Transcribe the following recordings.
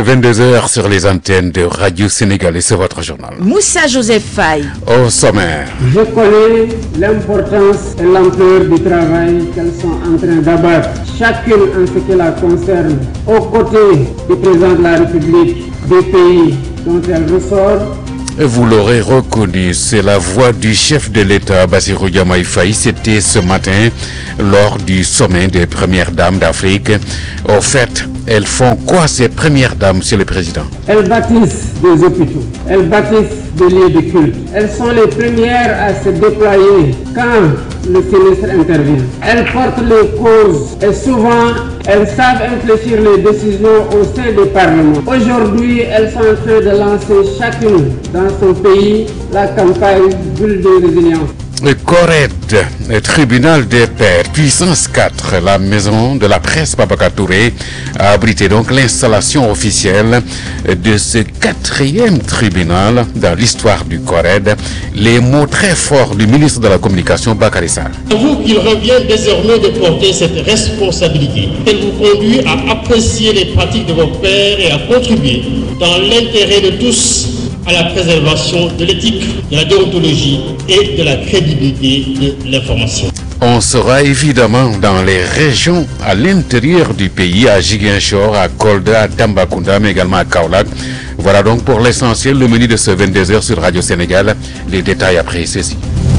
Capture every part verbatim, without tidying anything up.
vingt-deux heures sur les antennes de Radio Sénégal et c'est votre journal. Moussa Joseph Faye. Au sommaire. Je connais l'importance et l'ampleur du travail qu'elles sont en train d'abattre, chacune en ce qui la concerne, aux côtés du président de la République, des pays dont elle ressort. Vous l'aurez reconnu, c'est la voix du chef de l'État, Bassirou Diomaye Faye. C'était ce matin lors du sommet des premières dames d'Afrique. Au fait, elles font quoi ces premières dames, Monsieur le Président? Elles bâtissent des hôpitaux, elles bâtissent des lieux de culte. Elles sont les premières à se déployer quand le sinistre intervient. Elles portent les causes et souvent elles savent infléchir les décisions au sein des parlements. Aujourd'hui, elles sont en train de lancer chacune dans son pays la campagne Bulle de résilience. Le CORED, tribunal des pairs, puissance quatre, la maison de la presse Babacar Touré a abrité donc l'installation officielle de ce quatrième tribunal dans l'histoire du CORED. Les mots très forts du ministre de la Communication, Bakary Sarr. À vous qu'il revient désormais de porter cette responsabilité. Elle vous conduit à apprécier les pratiques de vos pairs et à contribuer dans l'intérêt de tous à la préservation de l'éthique, de la déontologie et de la crédibilité de l'information. On sera évidemment dans les régions à l'intérieur du pays, à Ziguinchor, à Kolda, à Tambacounda, mais également à Kaolack. Voilà donc pour l'essentiel le menu de ce vingt-deux heures sur Radio Sénégal. Les détails après ceci.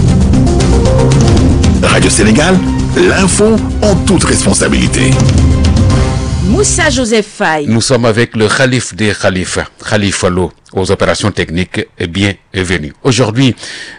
Radio Sénégal, l'info en toute responsabilité. Moussa Joseph Faye. Nous sommes avec le Khalif des Khalifas, Khalifa Lo, aux opérations techniques et bienvenue. Aujourd'hui,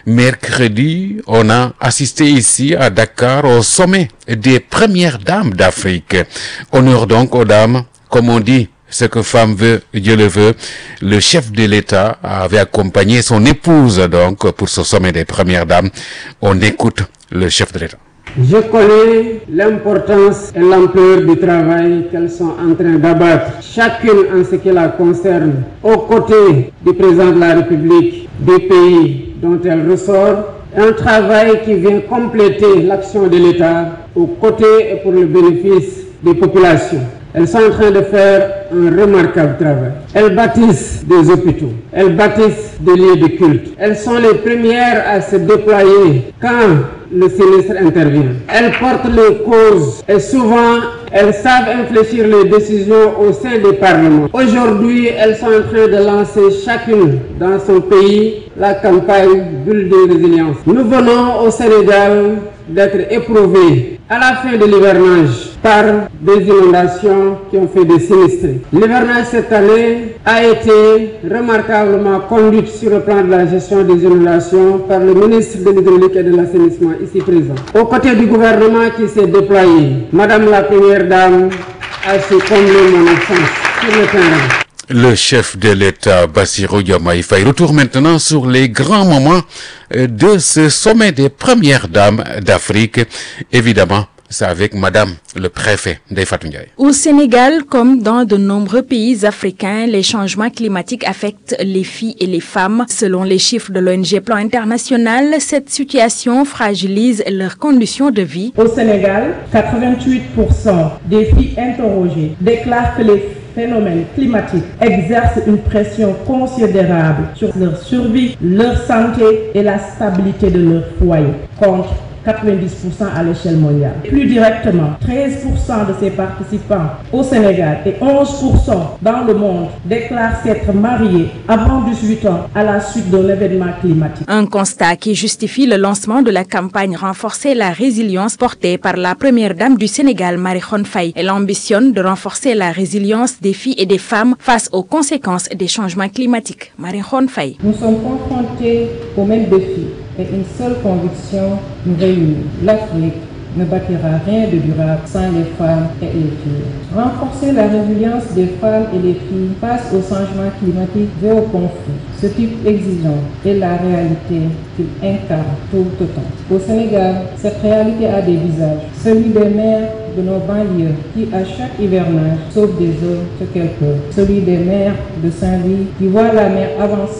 mercredi, on a assisté ici à Dakar au sommet des premières dames d'Afrique. Honneur donc aux dames, comme on dit, ce que femme veut, Dieu le veut. Le chef de l'État avait accompagné son épouse donc pour ce sommet des premières dames. On écoute le chef de l'État. Je connais l'importance et l'ampleur du travail qu'elles sont en train d'abattre, chacune en ce qui la concerne, aux côtés du président de la République, des pays dont elle ressort. Un travail qui vient compléter l'action de l'État aux côtés et pour le bénéfice des populations. Elles sont en train de faire un remarquable travail. Elles bâtissent des hôpitaux, elles bâtissent des lieux de culte. Elles sont les premières à se déployer quand le sinistre intervient. Elles portent les causes et souvent elles savent infléchir les décisions au sein des parlements. Aujourd'hui, elles sont en train de lancer chacune dans son pays la campagne Bulle de résilience. Nous venons au Sénégal d'être éprouvés à la fin de l'hivernage par des inondations qui ont fait des sinistrés. L'hivernage cette année a été remarquablement conduite sur le plan de la gestion des inondations par le ministre de l'Hydraulique et de l'Assainissement ici présent. Aux côtés du gouvernement qui s'est déployé, Madame la Première Dame a su combler mon absence sur le terrain. Le chef de l'État, Bassirou Diomaye Faye, retour maintenant sur les grands moments de ce sommet des premières dames d'Afrique. Évidemment, c'est avec Madame le préfet Ndeye Fatou Ndiaye. Au Sénégal, comme dans de nombreux pays africains, les changements climatiques affectent les filles et les femmes. Selon les chiffres de l'O N G Plan International, cette situation fragilise leurs conditions de vie. Au Sénégal, quatre-vingt-huit pour cent des filles interrogées déclarent que les phénomènes climatiques exercent une pression considérable sur leur survie, leur santé et la stabilité de leur foyer, contre quatre-vingt-dix pour cent à l'échelle mondiale. Plus directement, treize pour cent de ces participants au Sénégal et onze pour cent dans le monde déclarent s'être mariés avant dix-huit ans à la suite d'un événement climatique. Un constat qui justifie le lancement de la campagne Renforcer la résilience portée par la première dame du Sénégal, Marie-Khone Faye. Elle ambitionne de renforcer la résilience des filles et des femmes face aux conséquences des changements climatiques. Marie-Khone Faye. Nous sommes confrontés aux mêmes défis. Et une seule conviction nous réunit. L'Afrique ne bâtira rien de durable sans les femmes et les filles. Renforcer la résilience des femmes et des filles face aux changements climatiques et aux conflits. Ce type exigeant est la réalité qu'il incarne tout autant. Au Sénégal, cette réalité a des visages. Celui des mères de nos banlieues qui, à chaque hivernage, sauvent des hommes ce qu'elles peuvent. Celui des mères de Saint-Louis qui voient la mer avancer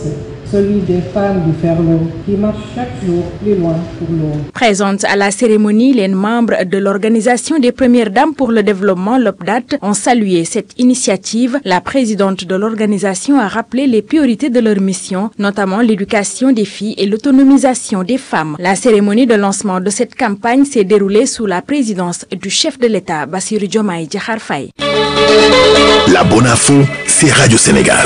celui des femmes du Ferlo qui marchent chaque jour plus loin pour l'eau. Présentes à la cérémonie, les membres de l'Organisation des Premières Dames pour le Développement, l'O P D A T, ont salué cette initiative. La présidente de l'organisation a rappelé les priorités de leur mission, notamment l'éducation des filles et l'autonomisation des femmes. La cérémonie de lancement de cette campagne s'est déroulée sous la présidence du chef de l'État, Bassirou Diomaye Diakhar Faye. La bonne info, c'est Radio Sénégal.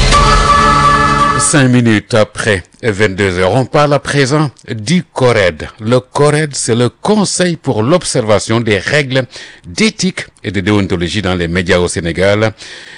Cinq minutes après vingt-deux heures, on parle à présent du CORED. Le CORED, c'est le Conseil pour l'observation des règles d'éthique et de déontologie dans les médias au Sénégal.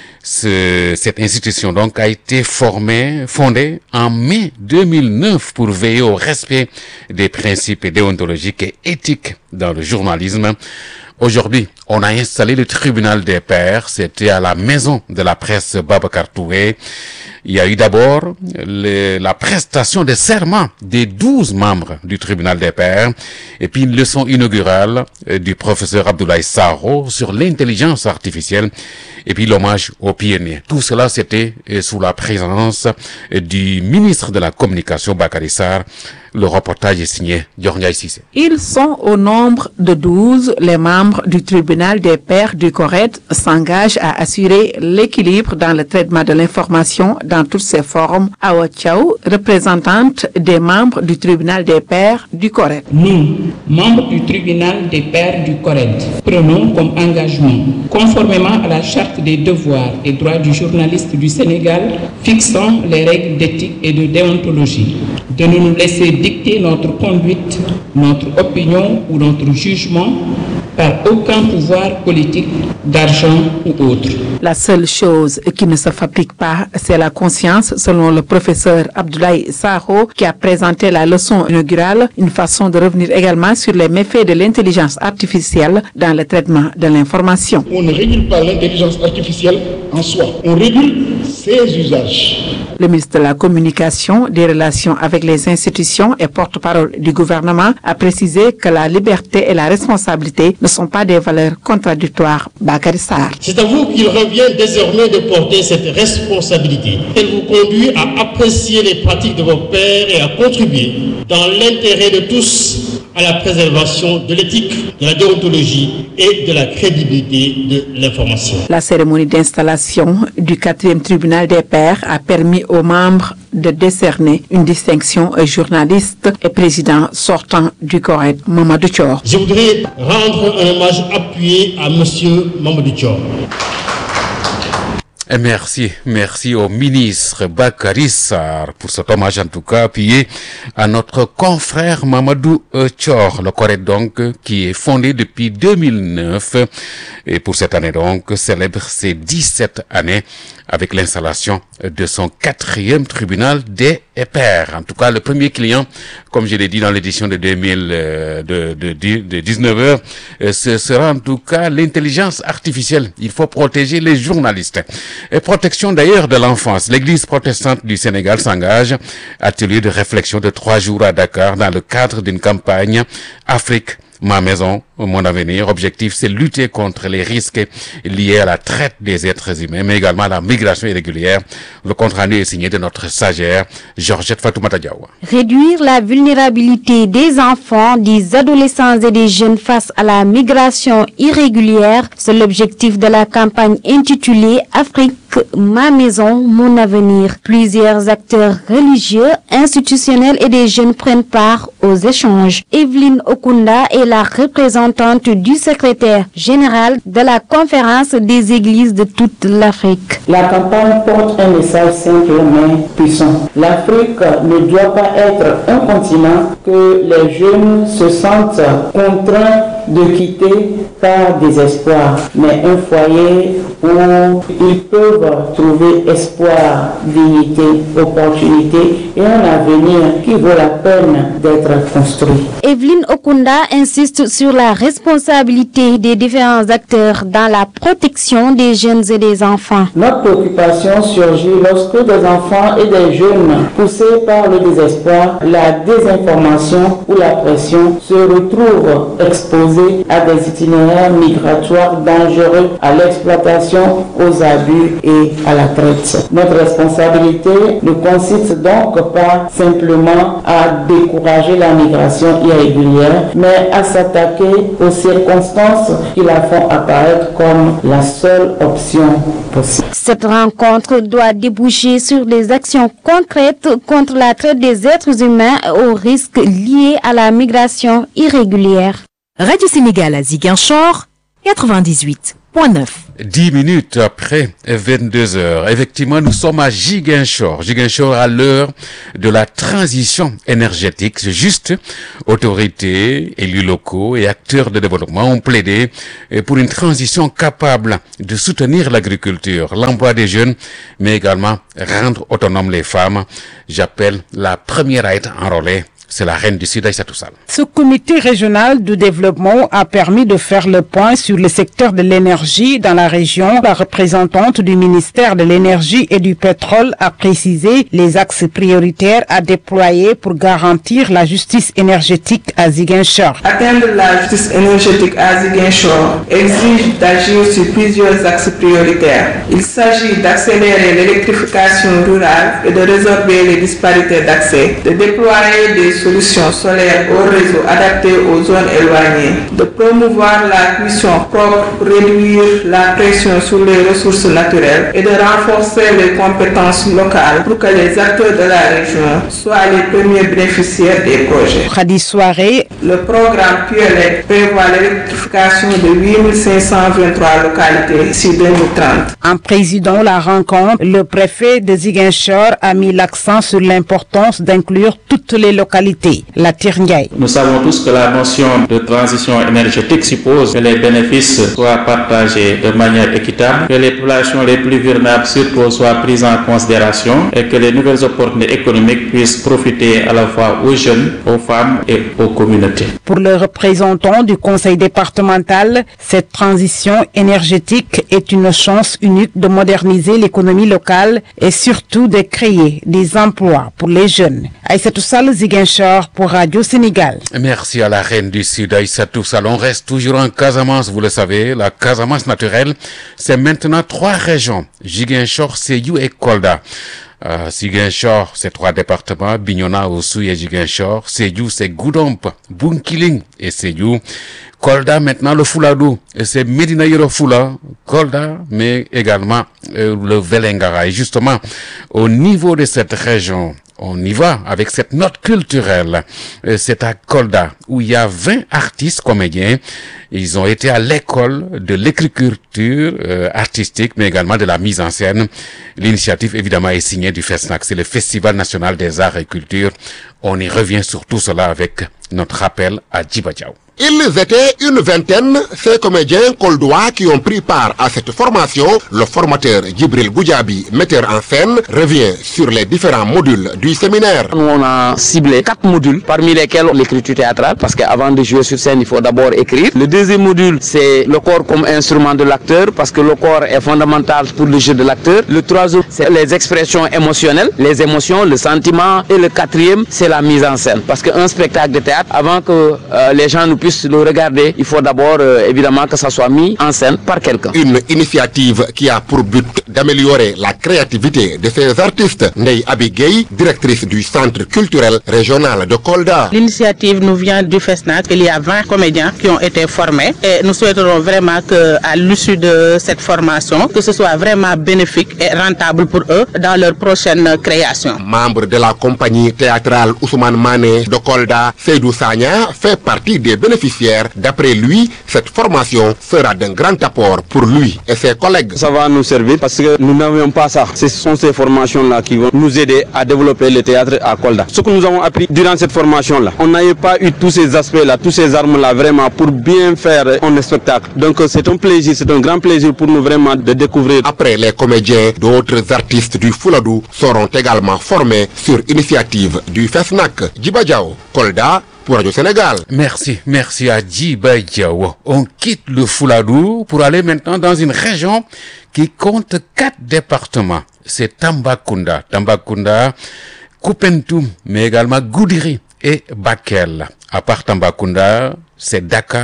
Ce, cette institution donc a été formée, fondée en mai deux mille neuf pour veiller au respect des principes déontologiques et éthiques dans le journalisme. Aujourd'hui, on a installé le tribunal des pairs. C'était à la maison de la presse Babacar Touré. Il y a eu d'abord le, la prestation de serment des douze membres du tribunal des pairs et puis une leçon inaugurale du professeur Abdoulaye Sarro sur l'intelligence artificielle et puis l'hommage aux pionniers. Tout cela, c'était sous la présence du ministre de la Communication, Bakary Sarr. Le reportage est signé Diornia Cissé. Ils sont au nombre de douze. Les membres du tribunal des pairs du CORED s'engagent à assurer l'équilibre dans le traitement de l'information dans toutes ses formes. Awa Thiaw, représentante des membres du tribunal des pairs du CORED. Nous, membres du tribunal des pairs du CORED, prenons comme engagement, conformément à la charte des devoirs et droits du journaliste du Sénégal, fixant les règles d'éthique et de déontologie, de ne nous laisser dicter notre conduite, notre opinion ou notre jugement par aucun pouvoir politique, d'argent ou autre. La seule chose qui ne se fabrique pas, c'est la conscience, selon le professeur Abdoulaye Sarro, qui a présenté la leçon inaugurale, une façon de revenir également sur les méfaits de l'intelligence artificielle dans le traitement de l'information. On ne régule pas l'intelligence artificielle en soi, on régule ses usages. Le ministre de la Communication, des Relations avec les institutions et porte-parole du gouvernement a précisé que la liberté et la responsabilité ne sont pas des valeurs contradictoires. Bakary Sarr. C'est à vous qu'il revient désormais de porter cette responsabilité. Elle vous conduit à apprécier les pratiques de vos pairs et à contribuer, dans l'intérêt de tous, à la préservation de l'éthique, de la déontologie et de la crédibilité de l'information. La cérémonie d'installation du quatrième tribunal des pairs a permis aux membres de décerner une distinction aux journalistes et président sortant du CORED, Mamadou Thior. Je voudrais rendre un hommage appuyé à Monsieur Mamadou Thior. Et merci, merci au ministre Bakary Sarr pour cet hommage en tout cas appuyé à notre confrère Mamadou Thior, le CORED donc qui est fondé depuis deux mille neuf et pour cette année donc célèbre ses dix-sept années avec l'installation de son quatrième tribunal des pairs. En tout cas, le premier client, comme je l'ai dit dans l'édition de deux mille, de, de, de dix-neuf heures, ce sera en tout cas l'intelligence artificielle. Il faut protéger les journalistes. Et protection d'ailleurs de l'enfance. L'Église protestante du Sénégal s'engage. Atelier de réflexion de trois jours à Dakar dans le cadre d'une campagne Afrique. Ma maison, mon avenir. Objectif, c'est lutter contre les risques liés à la traite des êtres humains, mais également à la migration irrégulière. Le compte rendu est signé de notre stagiaire, Georgette Fatoumata Diawa. Réduire la vulnérabilité des enfants, des adolescents et des jeunes face à la migration irrégulière, c'est l'objectif de la campagne intitulée Afrique, ma maison, mon avenir. Plusieurs acteurs religieux, institutionnels et des jeunes prennent part aux échanges. Evelyne Okunda est la représentante du secrétaire général de la conférence des églises de toute l'Afrique. La campagne porte un message simple mais puissant. L'Afrique ne doit pas être un continent que les jeunes se sentent contraints de quitter par désespoir, mais un foyer où ils peuvent trouver espoir, dignité, opportunité et un avenir qui vaut la peine d'être construit. Evelyne Okunda insiste sur la responsabilité des différents acteurs dans la protection des jeunes et des enfants. Notre préoccupation surgit lorsque des enfants et des jeunes poussés par le désespoir, la désinformation ou la pression se retrouvent exposés exposés à des itinéraires migratoires dangereux, à l'exploitation, aux abus et à la traite. Notre responsabilité ne consiste donc pas simplement à décourager la migration irrégulière, mais à s'attaquer aux circonstances qui la font apparaître comme la seule option possible. Cette rencontre doit déboucher sur des actions concrètes contre la traite des êtres humains aux risques liés à la migration irrégulière. Radio Sénégal à Ziguinchor, quatre-vingt-dix-huit point neuf. Dix minutes après vingt-deux heures, effectivement, nous sommes à Ziguinchor. Ziguinchor à l'heure de la transition énergétique. C'est juste, autorités, élus locaux et acteurs de développement ont plaidé pour une transition capable de soutenir l'agriculture, l'emploi des jeunes, mais également rendre autonomes les femmes. J'appelle la première à être enrôlée. C'est la reine du Sud, Aïssatou Sall. Ce comité régional de développement a permis de faire le point sur le secteur de l'énergie dans la région. La représentante du ministère de l'énergie et du pétrole a précisé les axes prioritaires à déployer pour garantir la justice énergétique à Ziguinchor. Atteindre la justice énergétique à Ziguinchor exige d'agir sur plusieurs axes prioritaires. Il s'agit d'accélérer l'électrification rurale et de résorber les disparités d'accès, de déployer des solutions solaires au réseau adaptées aux zones éloignées, de promouvoir la cuisson propre pour réduire la pression sur les ressources naturelles et de renforcer les compétences locales pour que les acteurs de la région soient les premiers bénéficiaires des projets. Khadi Soiré. Le programme P U E L E C prévoit l'électrification de huit mille cinq cent vingt-trois localités d'ici deux mille trente. En présidant la rencontre, le préfet de Ziguinchor a mis l'accent sur l'importance d'inclure toutes les localités. La Tirngaï. Nous savons tous que la notion de transition énergétique suppose que les bénéfices soient partagés de manière équitable, que les populations les plus vulnérables surtout soient prises en considération et que les nouvelles opportunités économiques puissent profiter à la fois aux jeunes, aux femmes et aux communautés. Pour le représentant du conseil départemental, cette transition énergétique est une chance unique de moderniser l'économie locale et surtout de créer des emplois pour les jeunes. Aïssatou Sall, Ziguinchor pour Radio Sénégal. Merci à la reine du Sud, Aïssatou Sall. On reste toujours en Casamance, vous le savez. La Casamance naturelle, c'est maintenant trois régions. Ziguinchor, Sédhiou et Kolda. Euh, Ziguinchor, c'est trois départements. Bignona, Oussou et Ziguinchor. Sédhiou, c'est Goudomp, Bunkiling et Sédhiou. Kolda, maintenant le Fouladou, et c'est Medina Yoro Foula, Kolda, mais également euh, le Velengara. Et justement, au niveau de cette région, on y va avec cette note culturelle. Euh, c'est à Kolda, où il y a vingt artistes comédiens. Ils ont été à l'école de l'écriture euh, artistique, mais également de la mise en scène. L'initiative, évidemment, est signée du FESNAC. C'est le Festival national des arts et culture. On y revient sur tout cela avec notre rappel à Djiba Diaw. Ils étaient une vingtaine, ces comédiens coldois qui ont pris part à cette formation. Le formateur Djibril Goudiaby, metteur en scène, revient sur les différents modules du séminaire. Nous, on a ciblé quatre modules, parmi lesquels l'écriture théâtrale, parce qu'avant de jouer sur scène, il faut d'abord écrire. Le deuxième module, c'est le corps comme instrument de l'acteur, parce que le corps est fondamental pour le jeu de l'acteur. Le troisième, c'est les expressions émotionnelles, les émotions, le sentiment. Et le quatrième, c'est la mise en scène, parce qu'un spectacle de théâtre, avant que euh, les gens nous puissent le regarder, il faut d'abord euh, évidemment que ça soit mis en scène par quelqu'un. Une initiative qui a pour but d'améliorer la créativité de ces artistes. Ndeye Abigay, directrice du centre culturel régional de Kolda. L'initiative nous vient du FESNAC. Il y a vingt comédiens qui ont été formés et nous souhaiterons vraiment qu'à l'issue de cette formation, que ce soit vraiment bénéfique et rentable pour eux dans leur prochaine création. Membre de la compagnie théâtrale Ousmane Mané de Kolda, Seydou Sagna fait partie des bénéficiaires. D'après lui, cette formation sera d'un grand apport pour lui et ses collègues. Ça va nous servir parce que nous n'avions pas ça. Ce sont ces formations-là qui vont nous aider à développer le théâtre à Kolda. Ce que nous avons appris durant cette formation-là, on n'avait pas eu tous ces aspects-là, tous ces armes-là vraiment pour bien faire un spectacle. Donc c'est un plaisir, c'est un grand plaisir pour nous vraiment de découvrir. Après les comédiens, d'autres artistes du Fouladou seront également formés sur initiative du FESNAC. Djiba Diaw, Kolda, pour Radio Sénégal. Merci, merci à Djiba Diaw. On quitte le Fouladou pour aller maintenant dans une région qui compte quatre départements. C'est Tambacounda. Tambacounda, Koupentoum, mais également Goudiri et Bakel. À part Tambacounda, c'est Dakar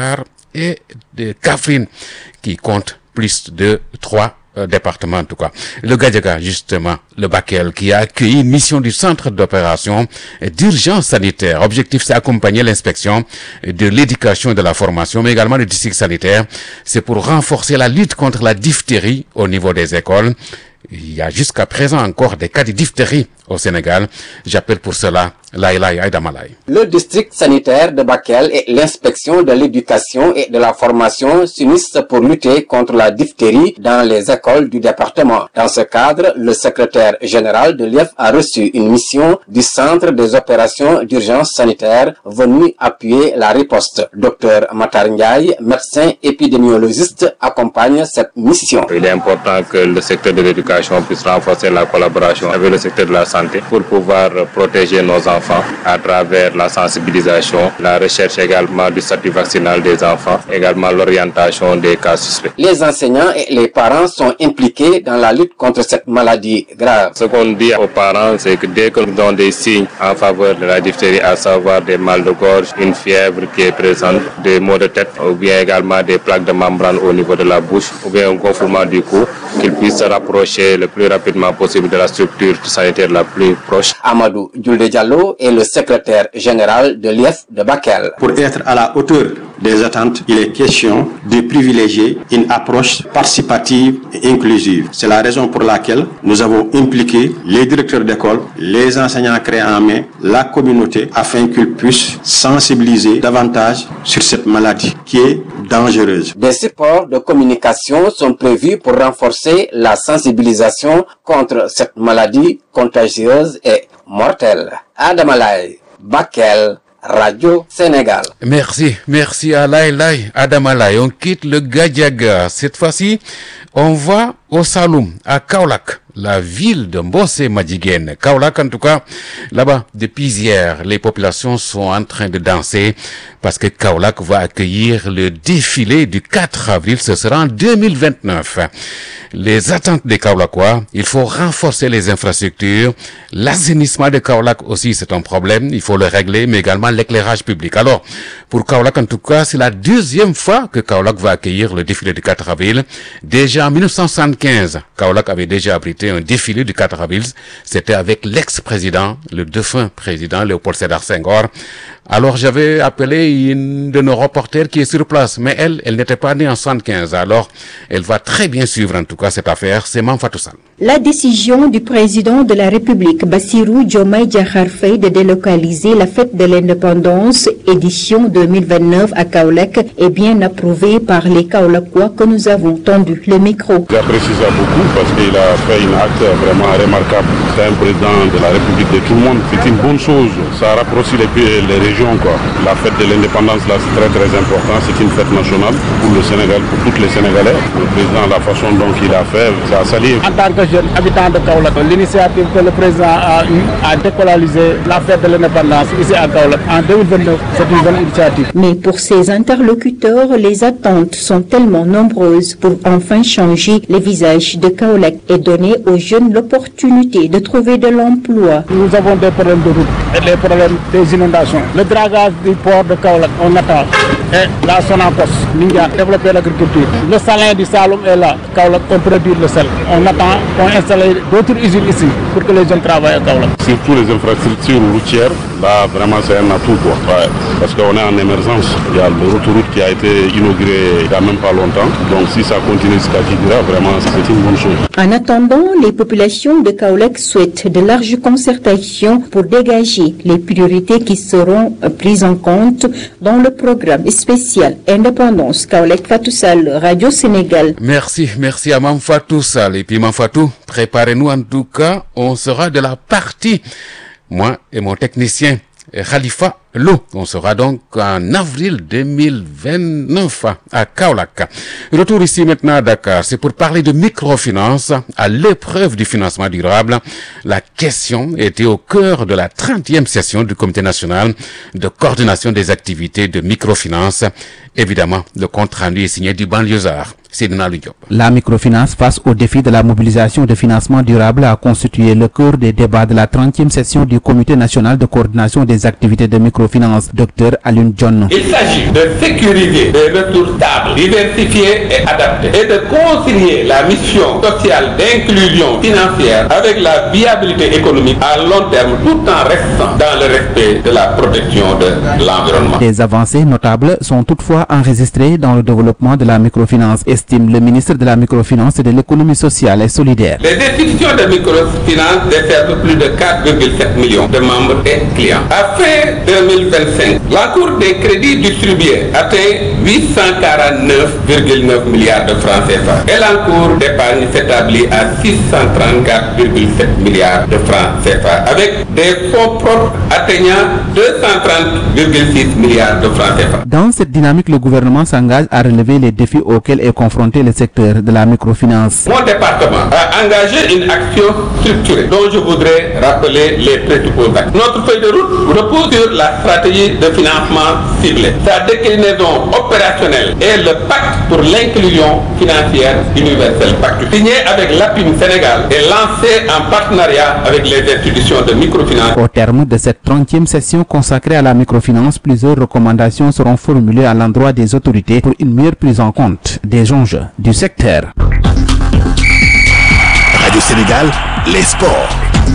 et de Kaffrine, qui compte plus de trois département en tout cas. Le Gadiaga, justement, le Bakel, qui a accueilli une mission du centre d'opération d'urgence sanitaire. Objectif, c'est accompagner l'inspection de l'éducation et de la formation, mais également le district sanitaire. C'est pour renforcer la lutte contre la diphtérie au niveau des écoles. Il y a jusqu'à présent encore des cas de diphtérie au Sénégal. J'appelle pour cela Laïlaï Aïdamalai. Le district sanitaire de Bakel et l'inspection de l'éducation et de la formation s'unissent pour lutter contre la diphtérie dans les écoles du département. Dans ce cadre, le secrétaire général de l'I E F a reçu une mission du centre des opérations d'urgence sanitaire venu appuyer la riposte. Docteur Matar Ndiaye, médecin épidémiologiste, accompagne cette mission. Il est important que le secteur de l'éducation puisse renforcer la collaboration avec le secteur de la santé pour pouvoir protéger nos enfants à travers la sensibilisation, la recherche également du statut vaccinal des enfants, également l'orientation des cas suspects. Les enseignants et les parents sont impliqués dans la lutte contre cette maladie grave. Ce qu'on dit aux parents, c'est que dès que nous avons des signes en faveur de la diphtérie, à savoir des mal de gorge, une fièvre qui est présente, des maux de tête, ou bien également des plaques de membrane au niveau de la bouche, ou bien un gonflement du cou, qu'ils puissent se rapprocher le plus rapidement possible de la structure sanitaire la plus proche. Amadou Djoulde Diallo est le secrétaire général de l'I E F de Bakel. Pour être à la hauteur des attentes, il est question de privilégier une approche participative et inclusive. C'est la raison pour laquelle nous avons impliqué les directeurs d'école, les enseignants créés en main, la communauté, afin qu'ils puissent sensibiliser davantage sur cette maladie qui est dangereuse. Des supports de communication sont prévus pour renforcer la sensibilisation contre cette maladie contagieuse et mortelle. Adamalai, Bakel, Radio Sénégal. Merci, merci à Laïlaï Aïdamalai. On quitte le Gadiaga. Cette fois-ci, on va au Saloum, à Kaolack, la ville de Mbossé Madjiguène. Kaolack, en tout cas, là-bas, depuis hier, les populations sont en train de danser parce que Kaolack va accueillir le défilé du quatre avril. Ce sera en deux mille vingt-neuf. Les attentes des Kaolackois, il faut renforcer les infrastructures. L'assainissement de Kaolack aussi, c'est un problème. Il faut le régler, mais également l'éclairage public. Alors, pour Kaolack, en tout cas, c'est la deuxième fois que Kaolack va accueillir le défilé du quatre avril. Déjà en mille neuf cent soixante-quinze, Kaolack avait déjà abrité un défilé du quatre avril. C'était avec l'ex-président, le défunt président Léopold Sédar Senghor. Alors j'avais appelé une de nos reporters qui est sur place, mais elle, elle n'était pas née en soixante-quinze. Alors elle va très bien suivre en tout cas cette affaire. C'est Mame Fatou Sall. La décision du président de la République, Bassirou Diomaye Diakhar Faye, de délocaliser la fête de l'indépendance édition deux mille vingt-neuf à Kaolack est bien approuvée par les Kaolackois que nous avons tendu le micro. J'apprécie ça beaucoup parce qu'il a fait une acte vraiment remarquable. C'est un président de la République de tout le monde. C'est une bonne chose. Ça rapproche les, les régions, quoi. La fête de l'indépendance, là, c'est très très important. C'est une fête nationale pour le Sénégal, pour tous les Sénégalais. Le président, la façon dont il a fait, ça a sali. En tant que jeune habitant de Kaolack, l'initiative que le président a eue à décoloniser la fête de l'indépendance ici à Kaolack en deux mille vingt-neuf, c'est une bonne initiative. Mais pour ses interlocuteurs, les attentes sont tellement nombreuses pour enfin changer les visages de Kaolack et donner aux jeunes l'opportunité de trouver de l'emploi. Nous avons des problèmes de route et des problèmes des inondations. Le dragage du port de Kaolack, on attend. Et la Sonacos, Ninga, développer l'agriculture. Le salin du Saloum est là. Kaolack, on produit le sel. On attend qu'on installe d'autres usines ici pour que les jeunes travaillent à Kaolack. Surtout les infrastructures routières, là vraiment c'est un atout quoi. Ouais, parce qu'on est en émergence. Il y a l'autoroute qui a été inaugurée il n'y a même pas longtemps. Donc si ça continue jusqu'à Kidira, vraiment c'est une bonne chose. En attendant, les populations de Kaolack souhaitent de larges concertations pour dégager les priorités qui seront prises en compte dans le programme spécial Indépendance. Kaolack, Fatou Sall, Radio Sénégal. Merci, merci à Mame Fatou Sall. Et puis Mame Fatou, préparez-nous en tout cas, on sera de la partie, moi et mon technicien Khalifa Lo. On sera donc en avril deux mille vingt-neuf à Kaolack. Retour ici maintenant à Dakar. C'est pour parler de microfinance à l'épreuve du financement durable. La question était au cœur de la trentième session du Comité national de coordination des activités de microfinance. Évidemment, le compte rendu est signé du banlieusard. La microfinance face au défi de la mobilisation de financement durable a constitué le cœur des débats de la trentième session du Comité national de coordination des activités de microfinance microfinance. Docteur Alun John. Il s'agit de sécuriser des ressources stables, diversifiées et adaptées et de concilier la mission sociale d'inclusion financière avec la viabilité économique à long terme tout en restant dans le respect de la protection de l'environnement. Des avancées notables sont toutefois enregistrées dans le développement de la microfinance, estime le ministre de la microfinance et de l'économie sociale et solidaire. Les institutions de microfinance desservent plus de quatre virgule sept millions de membres et clients. À fin deux mille vingt-cinq, l'encours des crédits distribués atteint huit cent quarante-neuf virgule neuf milliards de francs C F A et l'encours d'épargne s'établit à six cent trente-quatre virgule sept milliards de francs C F A avec des fonds propres atteignant deux cent trente virgule six milliards de francs C F A. Dans cette dynamique, le gouvernement s'engage à relever les défis auxquels est confronté le secteur de la microfinance. Mon département a engagé une action structurée dont je voudrais rappeler les principaux axes. Notre feuille de route repose sur la stratégie de financement ciblé, sa déclinaison opérationnelle et le pacte pour l'inclusion financière universelle, pacte signé avec l'A P I M Sénégal et lancé en partenariat avec les institutions de microfinance. Au terme de cette trentième session consacrée à la microfinance, plusieurs recommandations seront formulées à l'endroit des autorités pour une meilleure prise en compte des enjeux du secteur. Radio Sénégal, les sports.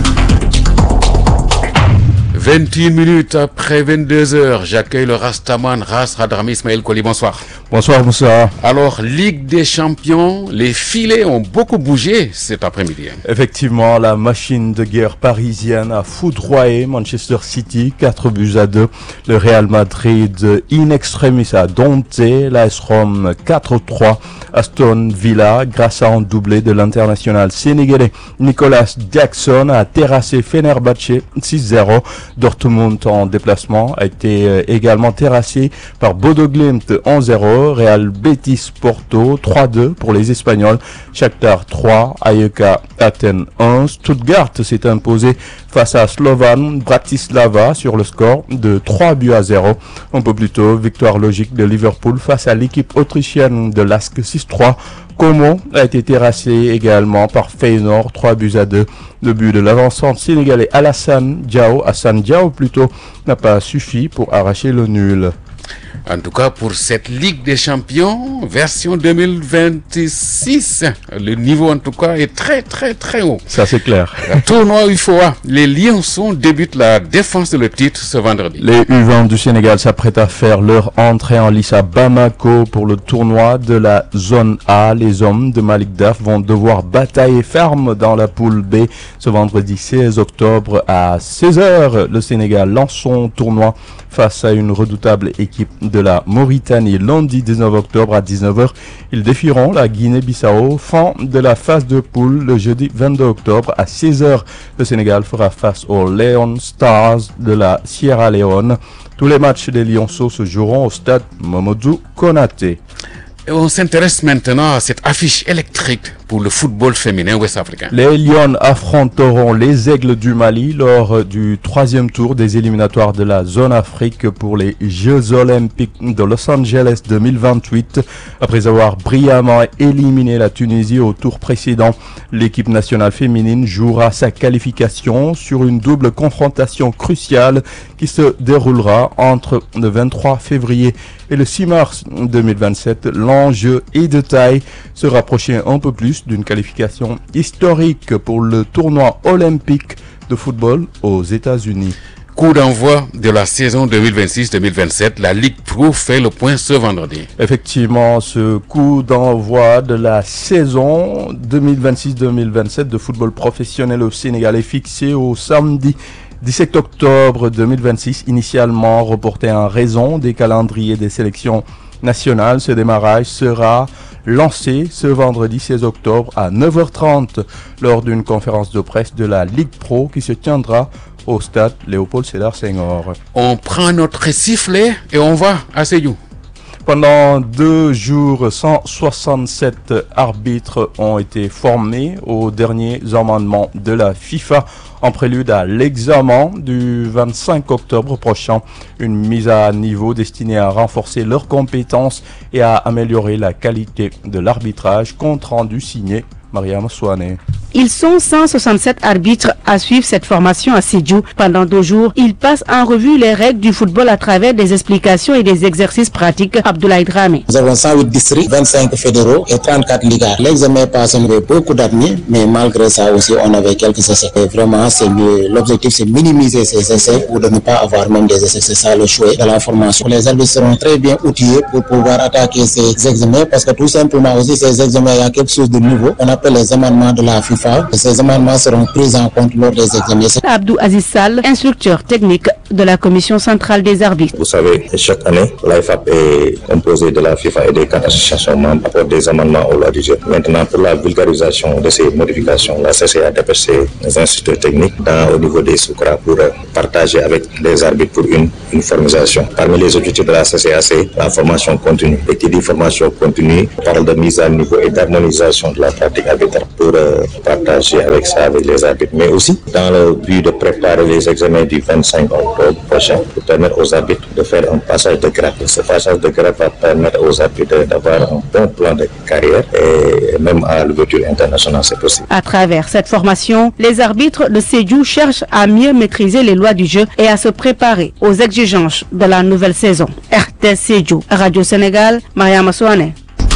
vingt et une minutes après vingt-deux heures, j'accueille le Rastaman Ras Hadrami Ismaël Koli. Bonsoir. Bonsoir Moussa. Alors, Ligue des Champions, les filets ont beaucoup bougé cet après-midi. Effectivement, la machine de guerre parisienne a foudroyé Manchester City, quatre buts à deux. Le Real Madrid in extremis a dompté l'A S Rome quatre trois. Aston Villa, grâce à un doublé de l'international sénégalais Nicolas Jackson, a terrassé Fenerbahçe six zéro. Dortmund en déplacement a été également terrassé par Bodo Glimt un zéro. Real Betis Porto trois deux pour les Espagnols. Shakhtar trois, A E K Athènes un. Stuttgart s'est imposé face à Slovan Bratislava sur le score de trois buts à zéro. Un peu plus tôt, victoire logique de Liverpool face à l'équipe autrichienne de Lask six trois. Como a été terrassé également par Feyenoord trois buts à deux. Le but de l'avancante sénégalais Alassane Diao, Hassan Diao plutôt, n'a pas suffi pour arracher le nul. En tout cas, pour cette Ligue des Champions, version deux mille vingt-six, le niveau en tout cas est très très très haut. Ça c'est clair. Le tournoi U F O A, les Lions débutent la défense de le titre ce vendredi. Les U vingt du Sénégal s'apprêtent à faire leur entrée en lice à Bamako pour le tournoi de la zone A. Les hommes de Malik Daf vont devoir batailler ferme dans la poule B ce vendredi seize octobre à seize heures. Le Sénégal lance son tournoi face à une redoutable équipe de la Mauritanie. Lundi dix-neuf octobre à dix-neuf heures, ils défieront la Guinée-Bissau. Fin de la phase de poule le jeudi vingt-deux octobre à seize heures. Le Sénégal fera face aux Leon Stars de la Sierra Leone. Tous les matchs des Lionceaux se joueront au stade Mamadou Konaté. Et on s'intéresse maintenant à cette affiche électrique pour le football féminin ouest-africain. Les Lions affronteront les Aigles du Mali lors du troisième tour des éliminatoires de la zone Afrique pour les Jeux Olympiques de Los Angeles deux mille vingt-huit. Après avoir brillamment éliminé la Tunisie au tour précédent, l'équipe nationale féminine jouera sa qualification sur une double confrontation cruciale qui se déroulera entre le vingt-trois février et le six mars deux mille vingt-sept. L'enjeu est de taille, se rapprocher un peu plus d'une qualification historique pour le tournoi olympique de football aux États-Unis. Coup d'envoi de la saison deux mille vingt-six deux mille vingt-sept, la Ligue Pro fait le point ce vendredi. Effectivement, ce coup d'envoi de la saison deux mille vingt-six deux mille vingt-sept de football professionnel au Sénégal est fixé au samedi dix-sept octobre deux mille vingt-six, initialement reporté en raison des calendriers des sélections nationales. Ce démarrage sera lancé ce vendredi seize octobre à neuf heures trente lors d'une conférence de presse de la Ligue Pro qui se tiendra au stade Léopold Sédar Senghor. On prend notre sifflet et on va à Sédhiou. Pendant deux jours, cent soixante-sept arbitres ont été formés aux derniers amendements de la FIFA en prélude à l'examen du vingt-cinq octobre prochain. Une mise à niveau destinée à renforcer leurs compétences et à améliorer la qualité de l'arbitrage. Compte rendu signé Mariam Souane. Ils sont cent soixante-sept arbitres à suivre cette formation à Sédhiou. Pendant deux jours, ils passent en revue les règles du football à travers des explications et des exercices pratiques. Abdoulaye Dramé. Nous avons cent huit districts, vingt-cinq fédéraux et trente-quatre ligas. L'examen passé, on avait beaucoup d'admis, mais malgré ça aussi, on avait quelques essais. Et vraiment, c'est mieux. L'objectif, c'est minimiser ces essais ou de ne pas avoir même des essais. C'est ça le choix de la formation. Les arbitres seront très bien outillés pour pouvoir attaquer ces examens parce que tout simplement aussi, ces examens, il y a quelque chose de nouveau. On appelle les amendements de la FIFA. Et ces amendements seront pris en compte lors des examens. Abdou Aziz Sall, instructeur technique de la Commission centrale des arbitres. Vous savez, chaque année, l'A F A P est composée de la FIFA et des quatre associations membres pour des amendements aux lois du jeu. Maintenant, pour la vulgarisation de ces modifications, la C C A a dépêché les instituteurs techniques dans, au niveau des Soukra pour partager avec les arbitres pour une uniformisation. Parmi les objectifs de la C C A, c'est la formation continue. Et qui dit formation continue parle de mise à niveau et d'harmonisation de la pratique arbitrale pour euh, partager avec ça avec les arbitres. Mais aussi dans le but de préparer les examens du vingt-cinq octobre prochain pour permettre aux arbitres de faire un passage de grade. Ce passage de grade va permettre aux arbitres d'avoir un bon plan de carrière et même à l'ouverture internationale, c'est possible. À travers cette formation, les arbitres de Sédhiou cherchent à mieux maîtriser les lois du jeu et à se préparer aux exigences de la nouvelle saison. R T S Sédhiou, Radio Sénégal, Mariama Souane.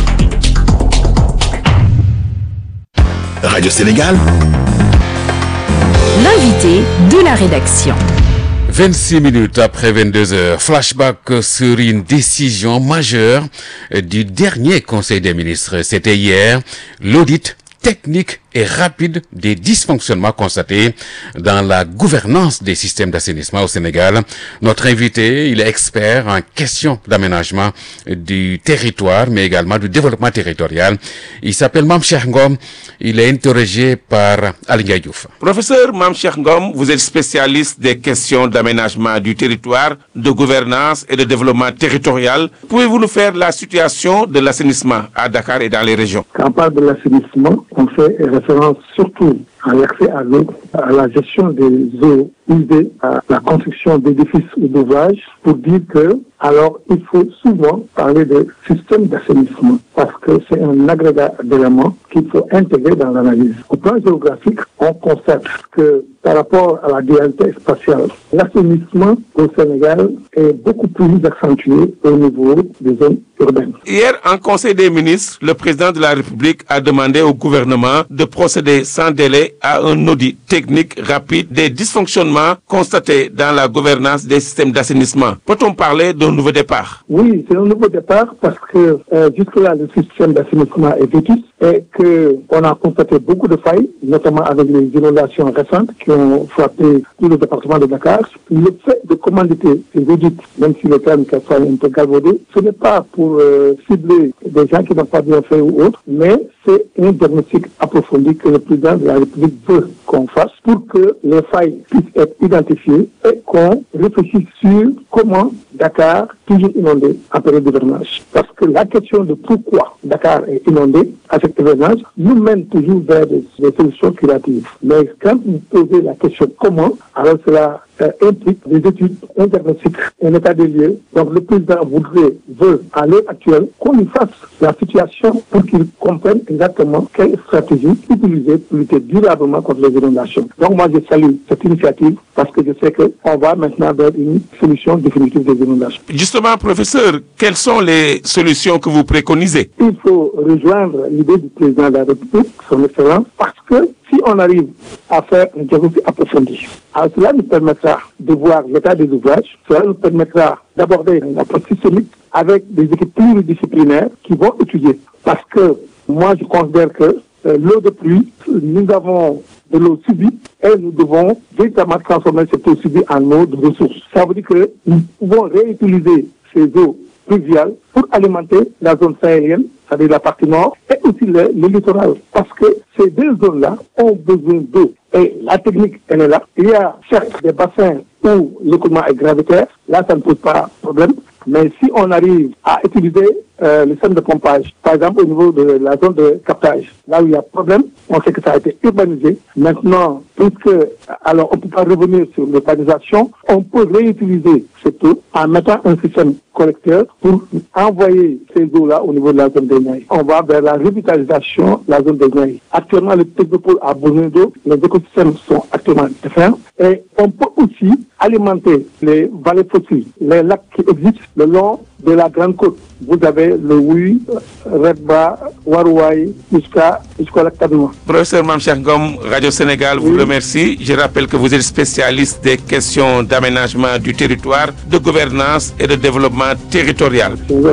Radio Sénégal. L'invité de la rédaction. vingt-six minutes après vingt-deux heures, flashback sur une décision majeure du dernier Conseil des ministres. C'était hier, l'audit technique et rapide des dysfonctionnements constatés dans la gouvernance des systèmes d'assainissement au Sénégal. Notre invité, il est expert en questions d'aménagement du territoire, mais également du développement territorial. Il s'appelle Mame Cheikh Ngom. Il est interrogé par Aly Diouf. Professeur Mame Cheikh Ngom, vous êtes spécialiste des questions d'aménagement du territoire, de gouvernance et de développement territorial. Pouvez-vous nous faire la situation de l'assainissement à Dakar et dans les régions? Quand on parle de l'assainissement, on fait référence surtout à l'accès à l'eau, à la gestion des eaux usées, à la construction d'édifices ou d'ouvrages, pour dire que, alors, il faut souvent parler de système d'assainissement, parce que c'est un agrégat d'éléments qu'il faut intégrer dans l'analyse. Au plan géographique, on constate que, par rapport à la dualité spatiale, l'assainissement au Sénégal est beaucoup plus accentué au niveau des zones urbaines. Hier, en Conseil des ministres, le président de la République a demandé au gouvernement de procéder sans délai à un audit technique rapide des dysfonctionnements constatés dans la gouvernance des systèmes d'assainissement. Peut-on parler d'un nouveau départ? Oui, c'est un nouveau départ parce que euh, jusque-là, le système d'assainissement est vétuste et qu'on a constaté beaucoup de failles, notamment avec les inondations récentes qui ont frappé tout le département de Dakar. Le fait de commanditer ces audits, même si le terme soit un peu galvaudé, ce n'est pas pour euh, cibler des gens qui n'ont pas bien fait ou autre, mais c'est un diagnostic approfondi que le président de la République veut qu'on fasse pour que les failles puissent être identifiées et qu'on réfléchisse sur comment Dakar, toujours inondé en période d'hivernage. Parce que la question de pourquoi Dakar est inondé à cet hivernage nous mène toujours vers des, des solutions curatives. Mais quand vous posez la question comment, alors cela euh, implique des études, un diagnostic, un état des lieux. Donc le président voudrait, veut à l'heure actuelle qu'on lui fasse la situation pour qu'il comprenne exactement quelle stratégie utiliser pour lutter durablement contre les inondations. Donc moi je salue cette initiative parce que je sais qu'on va maintenant vers une solution définitive des inondations. Justement, professeur, quelles sont les solutions que vous préconisez? Il faut rejoindre l'idée du président de la République, son excellence, parce que si on arrive à faire un diagnostic approfondi, alors cela nous permettra de voir l'état des ouvrages, cela nous permettra d'aborder une approche systémique avec des équipes pluridisciplinaires qui vont étudier. Parce que moi, je considère que euh, l'eau de pluie, nous avons de l'eau subie et nous devons véritablement transformer cette eau subie en eau de ressources. Ça veut dire que nous pouvons réutiliser ces eaux pluviales pour alimenter la zone sahélienne, c'est-à-dire la partie nord, et aussi le, le littoral. Parce que ces deux zones-là ont besoin d'eau. Et la technique, elle est là. Il y a certes des bassins où l'écoulement est gravitaire. Là, ça ne pose pas de problème. Mais si on arrive à utiliser euh, le système de pompage, par exemple au niveau de la zone de captage, là où il y a problème, on sait que ça a été urbanisé. Maintenant, puisque, alors on ne peut pas revenir sur l'urbanisation, on peut réutiliser cette eau en mettant un système collecteur pour envoyer ces eaux-là au niveau de la zone des Niayes. On va vers la revitalisation de la zone des Niayes. Actuellement, le technopôle a besoin d'eau, les écosystèmes sont actuellement défaillants et on peut aussi alimenter les vallées fossiles, les lacs qui existent le long de la Grande Côte. Vous avez le Wuy, Redba, Warouaï, jusqu'à jusqu'au lac Tadouan. Professeur Mamcheikh Ngom, Radio Sénégal vous oui. remercie. Je rappelle que vous êtes spécialiste des questions d'aménagement du territoire, de gouvernance et de développement territorial.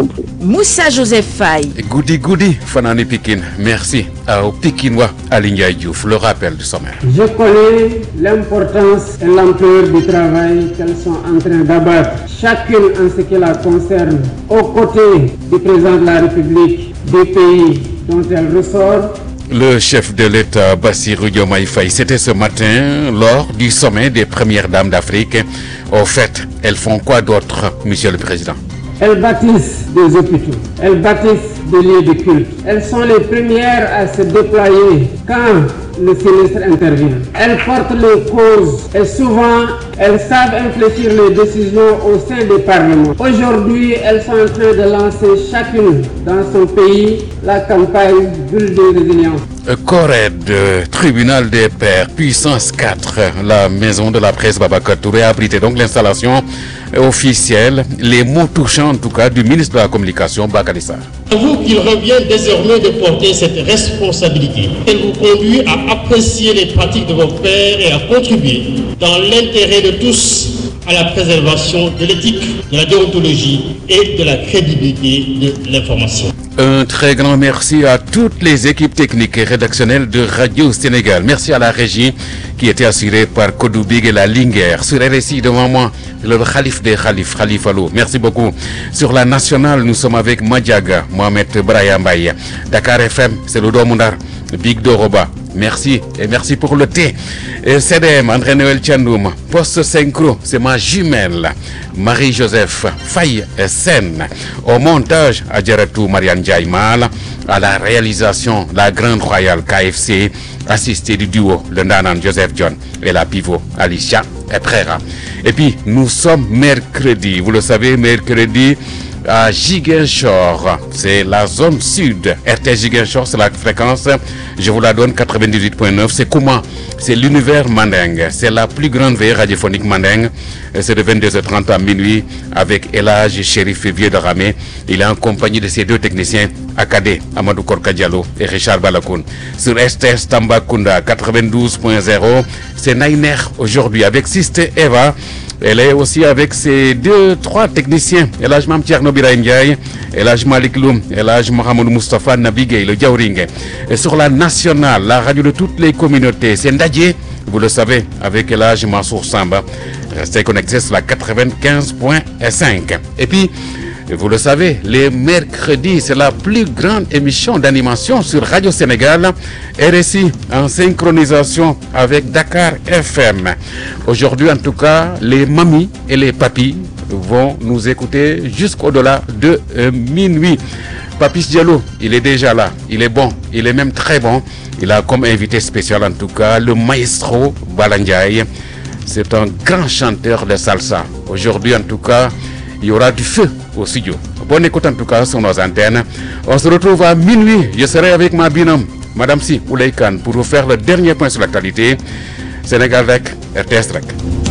Moussa Joseph Faye. Goudi Goudi, Fanani Pikine. Merci au Pikinois Aligna Diouf. Le rappel du sommet. Je connais l'importance et l'ampleur du travail qu'elles sont en train d'abattre, chacune en ce qui la concerne, aux côtés du président de la République, des pays dont elle ressort. Le chef de l'État, Bassirou Diomaye Faye, c'était ce matin lors du sommet des premières dames d'Afrique. Au fait, elles font quoi d'autre, monsieur le président? Elles bâtissent des hôpitaux, elles bâtissent des lieux de culte. Elles sont les premières à se déployer quand le sinistre intervient. Elles portent les causes et souvent elles savent infléchir les décisions au sein des parlements. Aujourd'hui, elles sont en train de lancer chacune dans son pays la campagne Bulle de résilience. Cored, tribunal des pairs, puissance quatre, la maison de la presse Babacar Touré a abrité donc l'installation officielle, les mots touchants en tout cas du ministre de la Communication, Bakary Sarr. À vous qu'il revient désormais de porter cette responsabilité. Elle vous conduit à apprécier les pratiques de vos pairs et à contribuer dans l'intérêt de tous à la préservation de l'éthique, de la déontologie et de la crédibilité de l'information. Un très grand merci à toutes les équipes techniques et rédactionnelles de Radio Sénégal. Merci à la régie qui était assurée par Kodoubig et la Linguère. Sur R S I, devant moi, le Khalif des Khalif, Khalif Allo. Merci beaucoup. Sur la nationale, nous sommes avec Madjaga, Mohamed Brahim Baye. Dakar F M, c'est le Domundar, Big Doroba. Merci et merci pour le thé. Et C D M, André Noël Tchandoum. Poste Synchro, c'est ma jumelle, Marie-Joseph Faye Sen. Au montage, Adjaratou Marianne Jaïmal. À la réalisation, la Grande Royale K F C, assisté du duo, le Nanan Joseph John et la pivot Alicia Eprera. Et puis, nous sommes mercredi. Vous le savez, mercredi, à Ziguinchor, c'est la zone sud. R T Ziguinchor, c'est la fréquence, je vous la donne, quatre-vingt-dix-huit point neuf. C'est comment? C'est l'univers Mandeng. C'est la plus grande veille radiophonique Mandeng. C'est de vingt-deux heures trente à minuit avec Elage Chérif Vieux de Ramé. Il est en compagnie de ses deux techniciens, Akade, Amadou Korka Diallo et Richard Balakoun. Sur S T S Tambacounda, quatre-vingt-douze point zéro, c'est Nainer aujourd'hui avec Siste Eva. Elle est aussi avec ses deux, trois techniciens. Elage Mam Tierno Biraïm Ndiaye, Elage Malik Loum, Elage Mohamed Mustafa Nabigay, le Djaouring. Et sur la nationale, la radio de toutes les communautés, c'est Ndadje, vous le savez, avec Elage Mansour Samba. Restez connectés sur la quatre-vingt-quinze point cinq. Et puis, vous le savez, les mercredis, c'est la plus grande émission d'animation sur Radio Sénégal, R S I en synchronisation avec Dakar F M. Aujourd'hui, en tout cas, les mamies et les papis vont nous écouter jusqu'au-delà de euh, minuit. Papis Diallo, il est déjà là, il est bon, il est même très bon. Il a comme invité spécial en tout cas le maestro Balandiaï. C'est un grand chanteur de salsa. Aujourd'hui, en tout cas, il y aura du feu au studio. Bonne écoute en tout cas sur nos antennes. On se retrouve à minuit. Je serai avec ma binôme, Madame Si Ouleykan, pour vous faire le dernier point sur l'actualité. Sénégal avec R T S Rec.